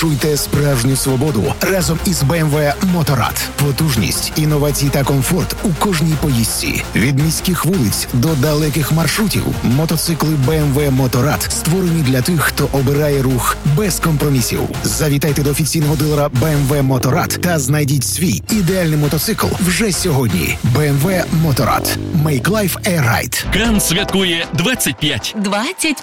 Відчуйте справжню свободу разом із BMW Motorrad. Потужність, інновації та комфорт у кожній поїздці. Від міських вулиць до далеких маршрутів. Мотоцикли BMW Motorrad створені для тих, хто обирає рух без компромісів. Завітайте до офіційного дилера BMW Motorrad та знайдіть свій ідеальний мотоцикл вже сьогодні. BMW Motorrad. Make life a ride. Кран святкує 25